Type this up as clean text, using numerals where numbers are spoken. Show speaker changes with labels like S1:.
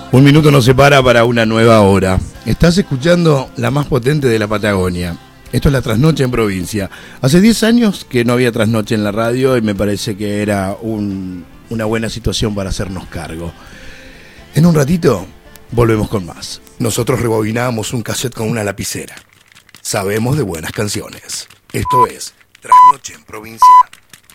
S1: Un minuto nos separa para una nueva hora. Estás escuchando la más potente de la Patagonia. Esto es la Trasnoche en Provincia. Hace 10 años que no había Trasnoche en la radio y me parece que era una buena situación para hacernos cargo. En un ratito volvemos con más. Nosotros rebobinábamos un cassette con una lapicera. Sabemos de buenas canciones. Esto es Trasnoche en Provincia.